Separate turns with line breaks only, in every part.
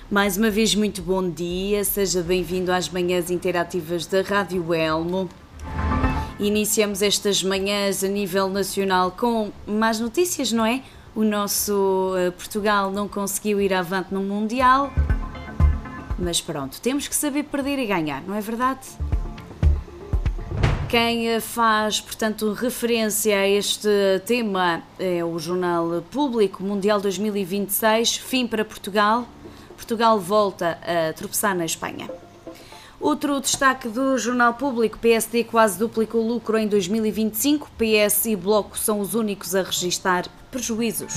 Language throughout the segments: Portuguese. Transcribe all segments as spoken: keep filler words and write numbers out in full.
Mais uma vez, muito bom dia, seja bem-vindo às manhãs interativas da Rádio Elmo. Iniciamos estas manhãs a nível nacional com más notícias, não é? O nosso uh, Portugal não conseguiu ir avante no Mundial, mas pronto, temos que saber perder e ganhar, não é verdade? Quem faz, portanto, referência a este tema é o Jornal Público Mundial dois mil e vinte e seis, fim para Portugal. Portugal volta a tropeçar na Espanha. Outro destaque do Jornal Público, P S D quase duplicou o lucro em dois mil e vinte e cinco, P S e Bloco são os únicos a registrar prejuízos.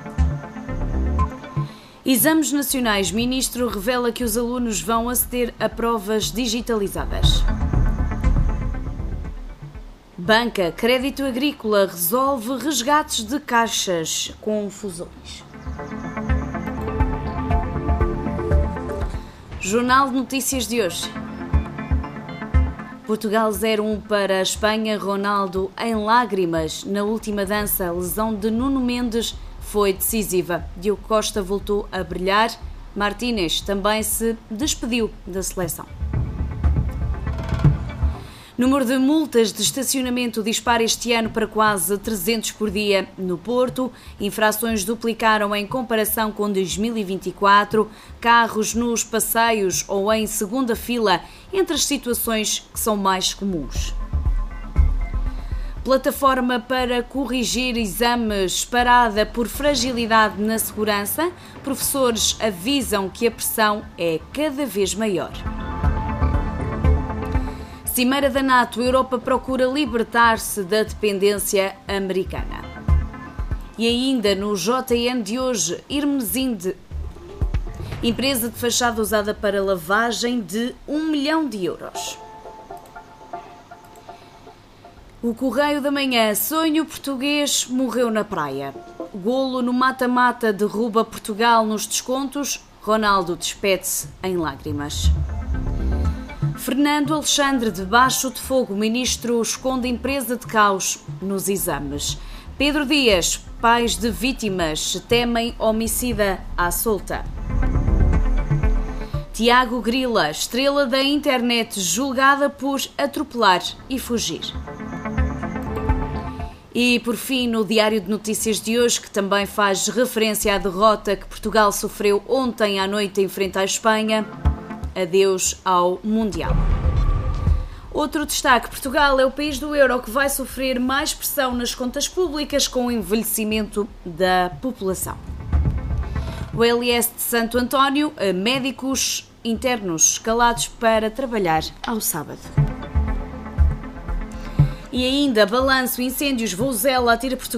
Exames nacionais, Ministro revela que os alunos vão aceder a provas digitalizadas. Banca, Crédito Agrícola resolve resgates de caixas com fusões. Jornal de Notícias de hoje. Portugal zero a um para a Espanha, Ronaldo em lágrimas. Na última dança, a lesão de Nuno Mendes foi decisiva. Diogo Costa voltou a brilhar. Martínez também se despediu da seleção. Número de multas de estacionamento dispara este ano para quase trezentos por dia no Porto. Infrações duplicaram em comparação com dois mil e vinte e quatro. Carros nos passeios ou em segunda fila, entre as situações que são mais comuns. Plataforma para corrigir exames parada por fragilidade na segurança. Professores avisam que a pressão é cada vez maior. Cimeira da NATO, Europa procura libertar-se da dependência americana. E ainda no J N de hoje, Irmesinde, empresa de fachada usada para lavagem de um milhão de euros. O Correio da Manhã, sonho português morreu na praia. Golo no mata-mata derruba Portugal nos descontos, Ronaldo despede-se em lágrimas. Fernando Alexandre, debaixo de fogo, ministro esconde empresa de caos nos exames. Pedro Dias, pais de vítimas, temem homicida à solta. Tiago Grila, estrela da internet, julgada por atropelar e fugir. E, por fim, no Diário de Notícias de hoje, que também faz referência à derrota que Portugal sofreu ontem à noite em frente à Espanha, adeus ao Mundial. Outro destaque, Portugal é o país do euro que vai sofrer mais pressão nas contas públicas com o envelhecimento da população. O L S de Santo António, médicos internos escalados para trabalhar ao sábado. E ainda, balanço, incêndios, Vouzela atira Portugal